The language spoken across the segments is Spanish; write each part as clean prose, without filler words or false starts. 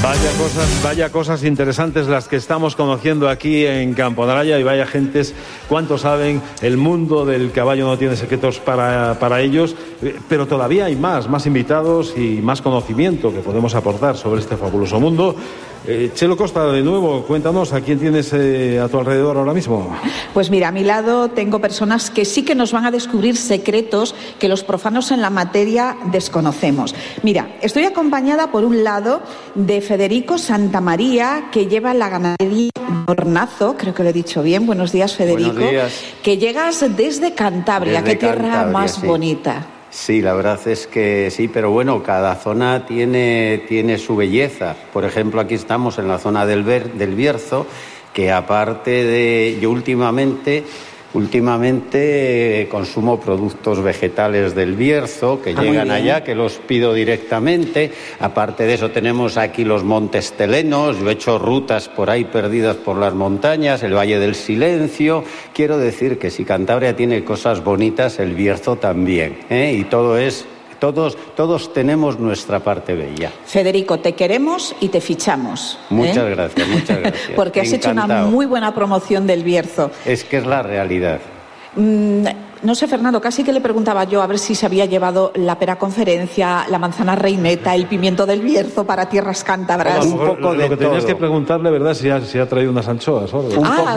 Vaya cosas interesantes las que estamos conociendo aquí en Campo de Araya, y vaya gentes, cuánto saben. El mundo del caballo no tiene secretos para ellos, pero todavía hay más invitados y más conocimiento que podemos aportar sobre este fabuloso mundo. Chelo Costa, de nuevo, cuéntanos, ¿a quién tienes a tu alrededor ahora mismo? Pues mira, a mi lado tengo personas que sí que nos van a descubrir secretos que los profanos en la materia desconocemos. Mira, estoy acompañada por un lado de Federico Santamaría, que lleva la ganadería Hornazo, creo que lo he dicho bien. Buenos días, Federico. Buenos días. Que llegas desde Cantabria. Qué tierra más bonita. Sí, la verdad es que sí, pero bueno, cada zona tiene su belleza. Por ejemplo, aquí estamos en la zona del Bierzo, que aparte de... Yo últimamente consumo productos vegetales del Bierzo que llegan allá, que los pido directamente. Aparte de eso tenemos aquí los Montes Telenos. Yo he hecho rutas por ahí perdidas por las montañas, el Valle del Silencio. Quiero decir que si Cantabria tiene cosas bonitas, el Bierzo también, ¿eh? Y todos tenemos nuestra parte bella. Federico, te queremos y te fichamos. Muchas gracias. Porque has hecho una muy buena promoción del Bierzo. Es que es la realidad. No sé, Fernando, casi que le preguntaba yo a ver si se había llevado la pera conferencia, la manzana reineta, el pimiento del Bierzo para tierras cántabras. Un poco de todo. Lo que tenías que preguntarle, ¿verdad?, si ha traído unas anchoas. Un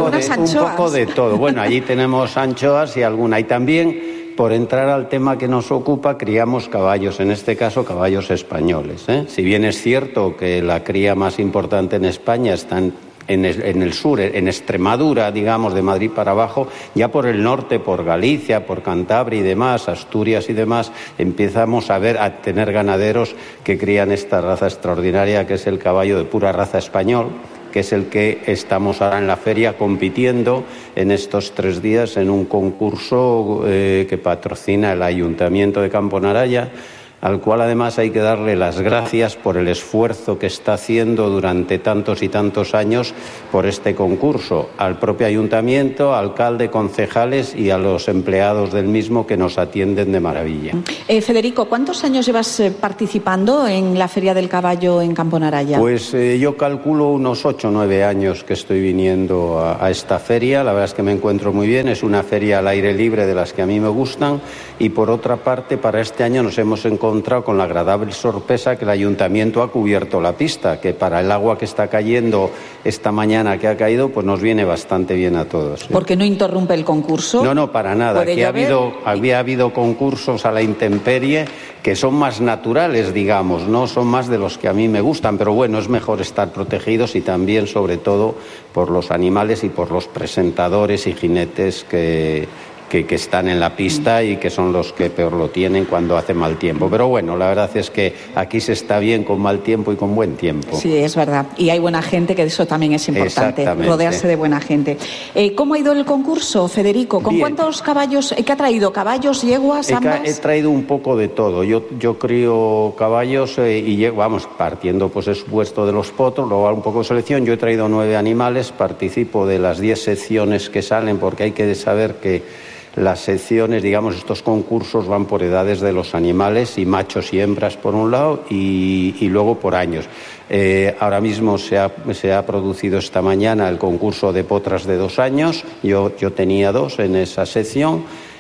poco de todo. Bueno, allí tenemos anchoas y alguna. Y también, por entrar al tema que nos ocupa, criamos caballos, en este caso caballos españoles, ¿eh? Si bien es cierto que la cría más importante en España está en el sur, en Extremadura, digamos, de Madrid para abajo, ya por el norte, por Galicia, por Cantabria y demás, Asturias y demás, empezamos a tener ganaderos que crían esta raza extraordinaria, que es el caballo de pura raza español, que es el que estamos ahora en la feria compitiendo en estos 3 días en un concurso que patrocina el Ayuntamiento de Campo de Araya, al cual además hay que darle las gracias por el esfuerzo que está haciendo durante tantos y tantos años por este concurso, al propio ayuntamiento, alcalde, concejales y a los empleados del mismo, que nos atienden de maravilla. Federico, ¿cuántos años llevas participando en la Feria del Caballo en Campo de Araya? Pues yo calculo unos 8 o 9 años que estoy viniendo a esta feria. La verdad es que me encuentro muy bien, es una feria al aire libre de las que a mí me gustan, y por otra parte, para este año nos hemos encontrado con la agradable sorpresa que el ayuntamiento ha cubierto la pista, que para el agua que está cayendo esta mañana que ha caído, pues nos viene bastante bien a todos, ¿eh? ¿Por qué no interrumpe el concurso? No, para nada. Aquí había habido concursos a la intemperie que son más naturales, digamos, no son más de los que a mí me gustan, pero bueno, es mejor estar protegidos, y también, sobre todo, por los animales y por los presentadores y jinetes que están en la pista y que son los que peor lo tienen cuando hace mal tiempo. Pero bueno, la verdad es que aquí se está bien con mal tiempo y con buen tiempo. Sí, es verdad. Y hay buena gente, que eso también es importante, rodearse de buena gente. ¿Cómo ha ido el concurso, Federico? ¿Con cuántos caballos? ¿Qué ha traído? ¿Caballos, yeguas, ambas? He traído un poco de todo. Yo crío caballos y vamos, partiendo por supuesto de los potros, luego un poco de selección. Yo he traído 9 animales, participo de las 10 secciones que salen, porque hay que saber que las secciones, digamos, estos concursos van por edades de los animales, y machos y hembras por un lado, y luego por años. Ahora mismo se ha producido esta mañana el concurso de potras de 2 años. Yo tenía 2 en esa sección.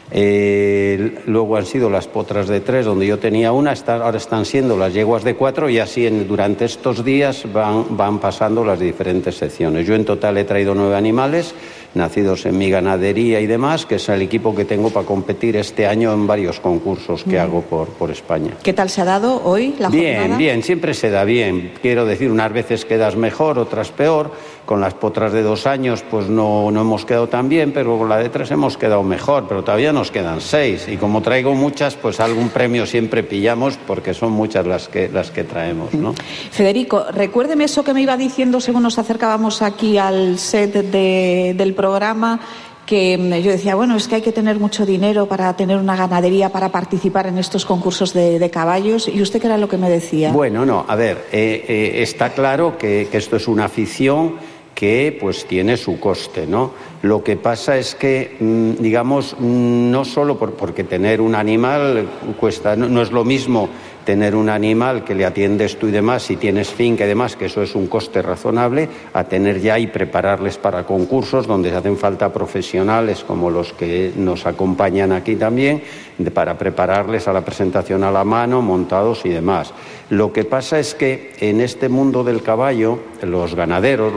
Luego han sido las potras de 3, donde yo tenía una. Ahora están siendo las yeguas de 4, y así durante estos días van pasando las diferentes secciones. Yo en total he traído 9 animales nacidos en mi ganadería y demás, que es el equipo que tengo para competir este año en varios concursos que hago por España. ¿Qué tal se ha dado hoy la jornada? Bien, siempre se da bien. Quiero decir, unas veces quedas mejor, otras peor. Con las potras de 2 años pues no hemos quedado tan bien, pero con la de 3 hemos quedado mejor, pero todavía nos quedan 6. Y como traigo muchas, pues algún premio siempre pillamos, porque son muchas las que traemos, ¿no? Federico, recuérdeme eso que me iba diciendo según nos acercábamos aquí al set del programa, que yo decía, bueno, es que hay que tener mucho dinero para tener una ganadería, para participar en estos concursos de caballos. ¿Y usted qué era lo que me decía? Bueno, no, a ver, está claro que esto es una afición que pues tiene su coste, ¿no? Lo que pasa es que, digamos, no solo porque tener un animal cuesta, no es lo mismo tener un animal que le atiendes tú y demás, si tienes finca y demás, que eso es un coste razonable, a tener ya y prepararles para concursos donde hacen falta profesionales como los que nos acompañan aquí también, para prepararles a la presentación a la mano, montados y demás. Lo que pasa es que en este mundo del caballo, los ganaderos,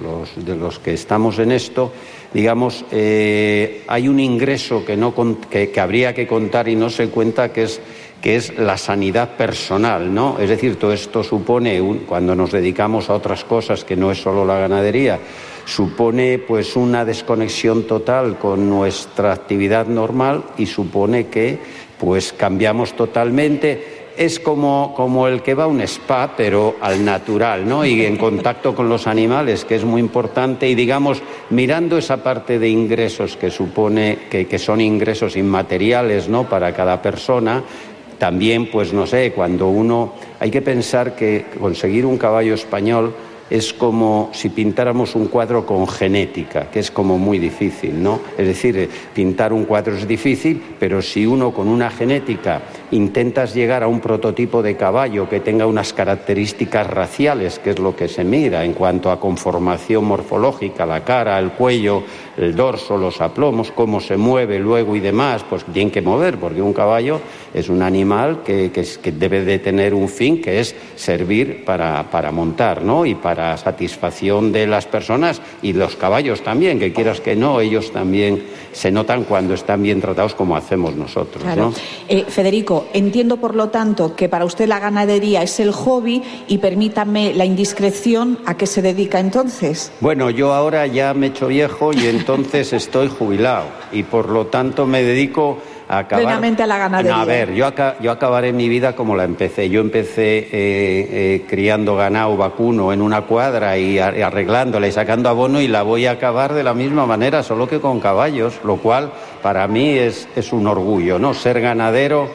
de los que estamos en esto, digamos, hay un ingreso que habría que contar y no se cuenta, que es la sanidad personal, ¿no? Es decir, todo esto supone, cuando nos dedicamos a otras cosas que no es solo la ganadería, supone pues una desconexión total con nuestra actividad normal y supone que pues cambiamos totalmente. Es como el que va a un spa, pero al natural, ¿no? Y en contacto con los animales, que es muy importante. Y digamos, mirando esa parte de ingresos que supone, que son ingresos inmateriales, ¿no?, para cada persona, también, pues no sé, cuando hay que pensar que conseguir un caballo español es como si pintáramos un cuadro con genética, que es como muy difícil, ¿no? Es decir, pintar un cuadro es difícil, pero si uno con una genética intentas llegar a un prototipo de caballo que tenga unas características raciales, que es lo que se mira en cuanto a conformación morfológica, la cara, el cuello, el dorso, los aplomos, cómo se mueve luego y demás, pues tienen que mover, porque un caballo es un animal que debe de tener un fin, que es servir para montar, ¿no? Y para satisfacción de las personas y los caballos también, que quieras que no, ellos también se notan cuando están bien tratados, como hacemos nosotros, claro, ¿no? Federico, entiendo por lo tanto que para usted la ganadería es el hobby, y permítame la indiscreción, ¿a qué se dedica entonces? Bueno, yo ahora ya me he hecho viejo y entonces estoy jubilado y por lo tanto me dedico a acabar plenamente a la ganadería. No, a ver, yo acabaré mi vida como la empecé. Yo empecé criando ganado vacuno en una cuadra y arreglándola y sacando abono, y la voy a acabar de la misma manera, solo que con caballos, lo cual para mí es un orgullo, ¿no? Ser ganadero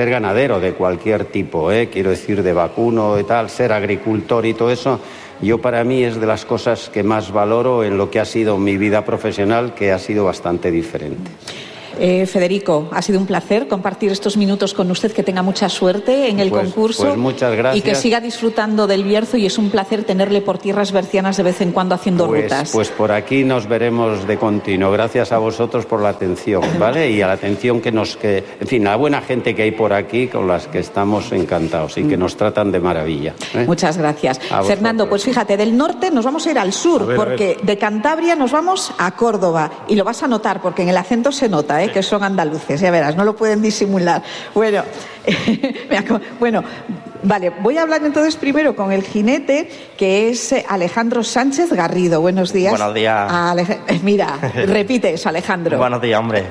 de cualquier tipo, quiero decir, de vacuno y tal, ser agricultor y todo eso. Yo, para mí, es de las cosas que más valoro en lo que ha sido mi vida profesional, que ha sido bastante diferente. Federico, ha sido un placer compartir estos minutos con usted, que tenga mucha suerte en el concurso. Pues muchas gracias. Y que siga disfrutando del Bierzo, y es un placer tenerle por tierras bercianas de vez en cuando haciendo rutas. Pues por aquí nos veremos de continuo. Gracias a vosotros por la atención, ¿vale? Y a la atención en fin, a la buena gente que hay por aquí, con las que estamos encantados y que nos tratan de maravilla. Muchas gracias. Fernando, pues fíjate, del norte nos vamos a ir al sur, porque de Cantabria nos vamos a Córdoba, y lo vas a notar porque en el acento se nota, que son andaluces, ya verás, no lo pueden disimular. Bueno, vale, voy a hablar entonces primero con el jinete, que es Alejandro Sánchez Garrido. Buenos días. Buenos días. Mira, repite eso, Alejandro. Buenos días, hombre.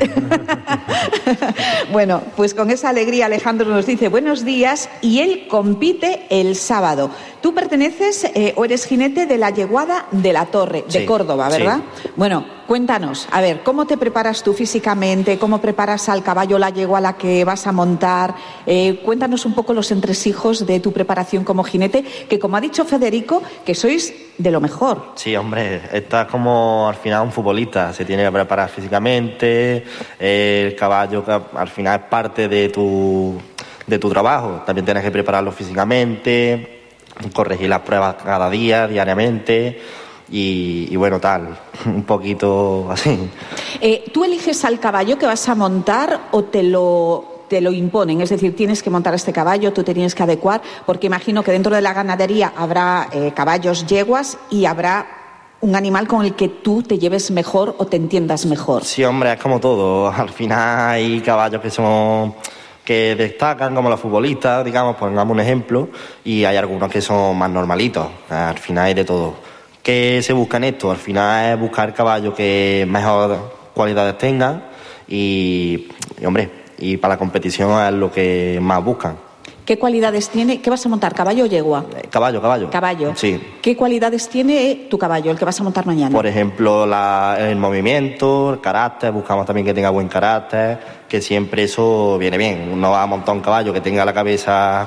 Bueno, pues con esa alegría Alejandro nos dice buenos días, y él compite el sábado. Tú perteneces o eres jinete de la Yeguada de la Torre, de Córdoba, ¿verdad? Sí. Bueno, cuéntanos, a ver, ¿cómo te preparas tú físicamente? ¿Cómo preparas al caballo la yegua a la que vas a montar? Cuéntanos un poco los entresijos de tu preparación como jinete, que como ha dicho Federico, que sois de lo mejor. Sí, hombre, estás como al final un futbolista, se tiene que preparar físicamente, el caballo que al final es parte de tu trabajo, también tienes que prepararlo físicamente, corregir las pruebas cada día, diariamente, y bueno, tal, un poquito así. ¿Tú eliges al caballo que vas a montar o te lo imponen? Es decir, tienes que montar este caballo, tú te tienes que adecuar, porque imagino que dentro de la ganadería habrá caballos yeguas y habrá un animal con el que tú te lleves mejor o te entiendas mejor. Sí, hombre, es como todo. Al final hay caballos que destacan, como los futbolistas, digamos, pongamos un ejemplo, y hay algunos que son más normalitos. Al final hay de todo. ¿Qué se busca en esto? Al final es buscar caballos que mejor cualidades tengan y hombre, y para la competición es lo que más buscan. ¿Qué cualidades tiene? ¿Qué vas a montar? ¿Caballo o yegua? Caballo. Caballo. Sí. ¿Qué cualidades tiene tu caballo, el que vas a montar mañana? Por ejemplo, el movimiento, el carácter, buscamos también que tenga buen carácter, que siempre eso viene bien. Uno va a montar un caballo que tenga la cabeza un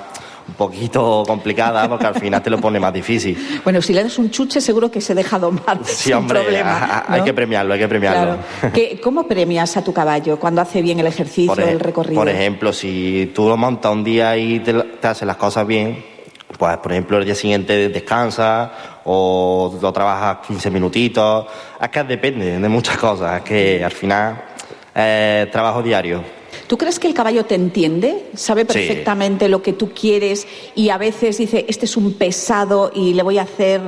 un poquito complicada porque al final te lo pone más difícil. Bueno, si le das un chuche seguro que se deja domar sin hombre, problema, ¿no? Hay que premiarlo. Claro. ¿Cómo premias a tu caballo cuando hace bien el ejercicio, el recorrido? Por ejemplo, si tú lo montas un día y te haces las cosas bien, pues por ejemplo el día siguiente descansas o lo trabajas 15 minutitos. Es que depende de muchas cosas, es que al final trabajo diario. ¿Tú crees que el caballo te entiende? ¿Sabe perfectamente lo que tú quieres y a veces dice, este es un pesado y le voy a hacer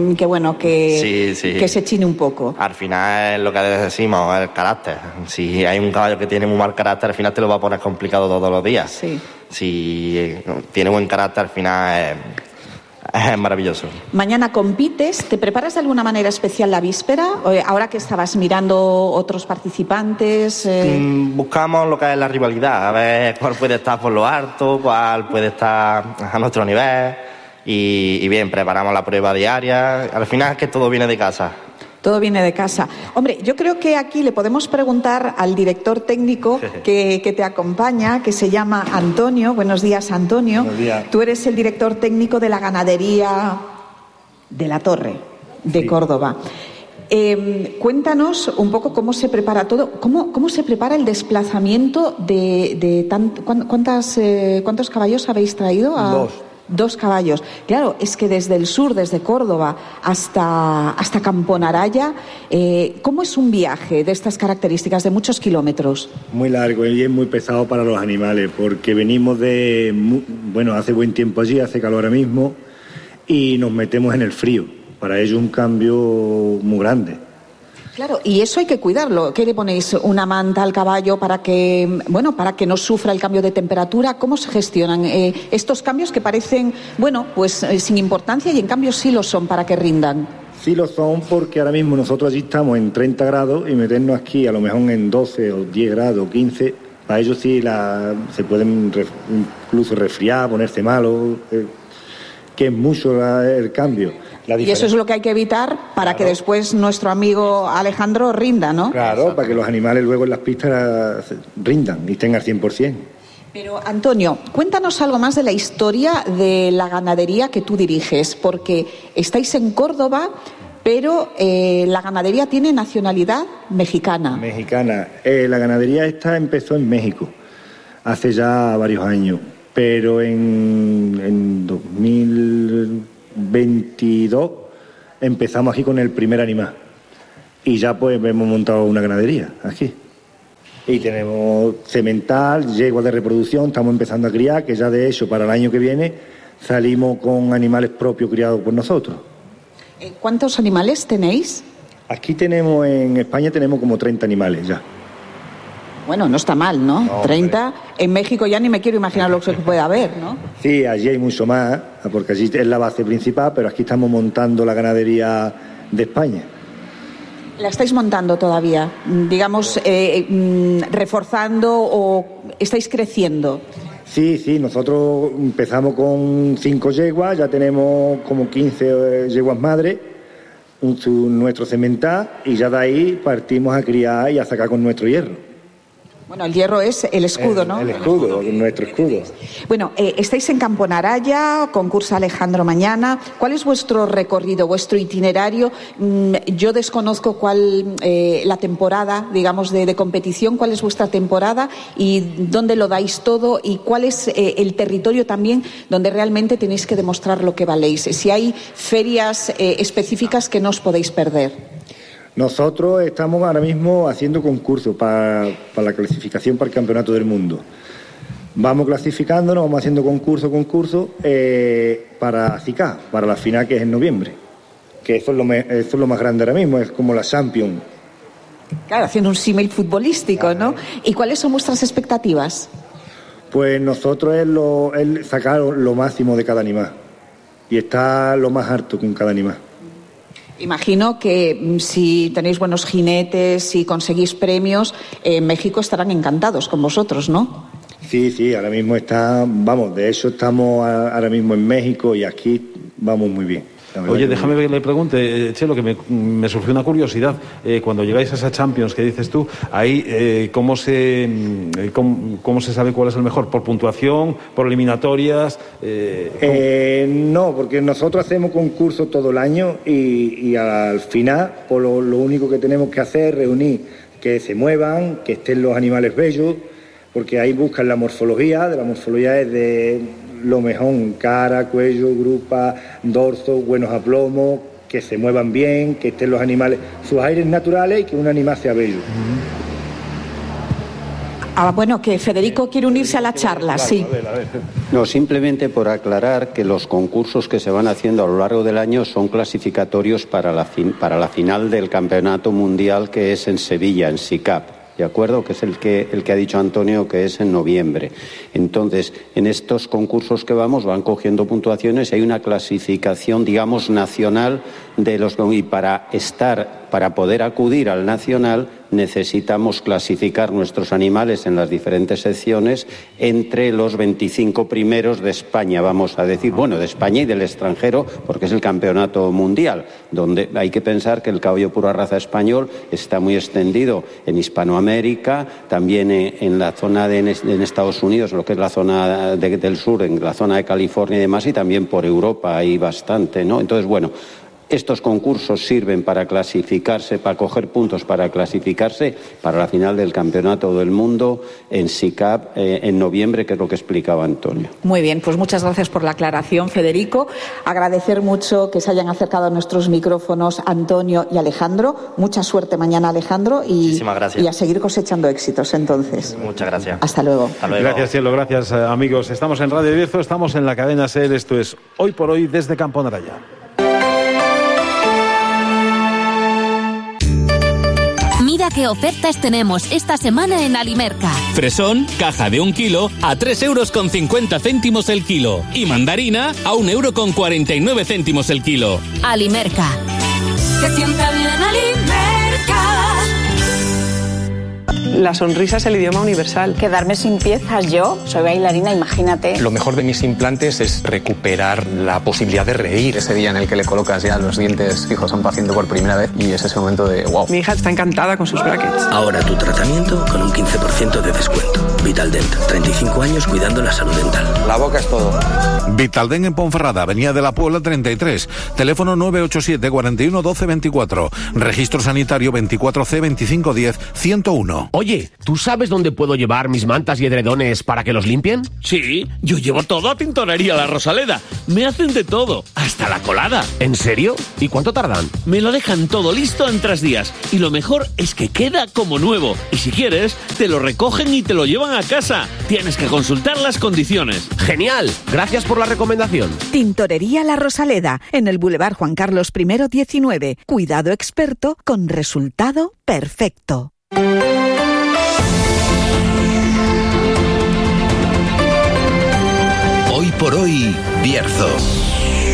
que se chine un poco? Al final es lo que decimos, el carácter. Si hay un caballo que tiene muy mal carácter, al final te lo va a poner complicado todos los días. Sí. Si tiene buen carácter, al final es maravilloso. Mañana compites, ¿te preparas de alguna manera especial la víspera? Ahora que estabas mirando otros participantes. Buscamos lo que es la rivalidad, a ver cuál puede estar por lo alto, cuál puede estar a nuestro nivel y bien, preparamos la prueba diaria. Al final es que todo viene de casa. Todo viene de casa. Hombre, yo creo que aquí le podemos preguntar al director técnico que te acompaña, que se llama Antonio. Buenos días, Antonio. Buenos días. Tú eres el director técnico de la ganadería de La Torre, de Córdoba. Cuéntanos un poco cómo se prepara todo, cómo se prepara el desplazamiento de ¿cuántos caballos habéis traído? Dos caballos. Claro, es que desde el sur, desde Córdoba hasta Camponaraya, ¿cómo es un viaje de estas características, de muchos kilómetros? Muy largo y es muy pesado para los animales, porque venimos hace buen tiempo allí, hace calor ahora mismo, y nos metemos en el frío. Para ello un cambio muy grande. Claro, y eso hay que cuidarlo. ¿Qué le ponéis? ¿Una manta al caballo para que no sufra el cambio de temperatura? ¿Cómo se gestionan estos cambios que parecen, sin importancia y en cambio sí lo son para que rindan? Sí lo son porque ahora mismo nosotros allí estamos en 30 grados y meternos aquí a lo mejor en 12 o 10 grados, 15, para ellos sí se pueden incluso resfriar, ponerse malos, que es mucho el cambio. Y eso es lo que hay que evitar para que después nuestro amigo Alejandro rinda, ¿no? Claro, para que los animales luego en las pistas rindan y estén al 100%. Pero, Antonio, cuéntanos algo más de la historia de la ganadería que tú diriges, porque estáis en Córdoba, pero la ganadería tiene nacionalidad mexicana. Mexicana. La ganadería esta empezó en México hace ya varios años, pero en 2022 empezamos aquí con el primer animal y ya pues hemos montado una ganadería aquí y tenemos semental, yegua de reproducción, estamos empezando a criar, que ya de hecho para el año que viene salimos con animales propios criados por nosotros. ¿Cuántos animales tenéis? Aquí en España tenemos como 30 animales ya. Bueno, no está mal, ¿no? No, 30. En México ya ni me quiero imaginar lo que puede haber, ¿no? Sí, allí hay mucho más, porque allí es la base principal, pero aquí estamos montando la ganadería de España. ¿La estáis montando todavía? Digamos, reforzando o estáis creciendo. Sí, nosotros empezamos con 5 yeguas, ya tenemos como 15 yeguas madres, nuestro cemental, y ya de ahí partimos a criar y a sacar con nuestro hierro. Bueno, el hierro es el escudo, ¿no? El escudo, nuestro escudo. Bueno, estáis en Camponaraya, concursa Alejandro mañana. ¿Cuál es vuestro recorrido, vuestro itinerario? Yo desconozco cuál la temporada, digamos, de competición. ¿Cuál es vuestra temporada y dónde lo dais todo? ¿Y cuál es el territorio también donde realmente tenéis que demostrar lo que valéis? Si hay ferias específicas que no os podéis perder. Nosotros estamos ahora mismo haciendo concursos para la clasificación para el Campeonato del Mundo. Vamos clasificándonos, vamos haciendo concurso para CICA, para la final que es en noviembre. Que eso es lo más grande ahora mismo, es como la Champions. Claro, haciendo un símil futbolístico, ¿no? ¿Y cuáles son vuestras expectativas? Pues nosotros es sacar lo máximo de cada animal y estar lo más harto con cada animal. Imagino que si tenéis buenos jinetes, si conseguís premios, en México estarán encantados con vosotros, ¿no? Sí, ahora mismo de hecho estamos ahora mismo en México y aquí vamos muy bien. Oye, déjame que le pregunte, Chelo, que me surgió una curiosidad. Cuando llegáis a esa Champions que dices tú, ahí, ¿cómo se sabe cuál es el mejor? ¿Por puntuación? ¿Por eliminatorias? No, porque nosotros hacemos concursos todo el año y al final, pues lo único que tenemos que hacer es reunir que se muevan, que estén los animales bellos, porque ahí buscan la morfología. De la morfología es de lo mejor: cara, cuello, grupa, dorso, buenos aplomos, que se muevan bien, que estén los animales, sus aires naturales y que un animal sea bello. Bueno, que Federico quiere unirse a la charla, sí. No, simplemente por aclarar que los concursos que se van haciendo a lo largo del año son clasificatorios para la final del Campeonato Mundial, que es en Sevilla, en SICAP. ¿De acuerdo? Que es el que ha dicho Antonio, que es en noviembre. Entonces, en estos concursos que van cogiendo puntuaciones, hay una clasificación, digamos, nacional de los, y para poder acudir al nacional necesitamos clasificar nuestros animales en las diferentes secciones entre los 25 primeros de España, vamos a decir, bueno, de España y del extranjero, porque es el campeonato mundial, donde hay que pensar que el caballo pura raza español está muy extendido en Hispanoamérica, también en la zona en Estados Unidos, lo que es la zona del sur, en la zona de California y demás, y también por Europa hay bastante, ¿no? Entonces, bueno, estos concursos sirven para clasificarse, para coger puntos para clasificarse para la final del Campeonato del Mundo en SICAP en noviembre, que es lo que explicaba Antonio. Muy bien, pues muchas gracias por la aclaración, Federico. Agradecer mucho que se hayan acercado a nuestros micrófonos Antonio y Alejandro. Mucha suerte mañana, Alejandro, y a seguir cosechando éxitos entonces. Muchas gracias. Hasta luego. Gracias, Cielo, gracias, amigos. Estamos en Radio Bierzo, estamos en la cadena SER, esto es Hoy por Hoy desde Campo Naraya. Mira qué ofertas tenemos esta semana en Alimerca. Fresón, caja de 1 kilo a 3,50 € el kilo. Y mandarina a 1,49 € el kilo. Alimerca. Que sienta bien Alimerca. La sonrisa es el idioma universal. Quedarme sin piezas yo, soy bailarina, imagínate. Lo mejor de mis implantes es recuperar la posibilidad de reír. Ese día en el que le colocas ya los dientes fijos a un paciente por primera vez y es ese momento de wow. Mi hija está encantada con sus brackets. Ahora tu tratamiento con un 15% de descuento. Vitaldent, 35 años cuidando la salud dental. La boca es todo. Vitaldent en Ponferrada, Avenida de la Puebla 33, teléfono 987 41 12 24, registro sanitario 24C 2510 101. Oye, ¿tú sabes dónde puedo llevar mis mantas y edredones para que los limpien? Sí, yo llevo todo a Tintorería La Rosaleda. Me hacen de todo, hasta la colada. ¿En serio? ¿Y cuánto tardan? Me lo dejan todo listo en 3 días. Y lo mejor es que queda como nuevo. Y si quieres, te lo recogen y te lo llevan a casa. Tienes que consultar las condiciones. ¡Genial! Gracias por la recomendación. Tintorería La Rosaleda, en el Boulevard Juan Carlos I 19. Cuidado experto con resultado perfecto. Hoy por hoy, Bierzo.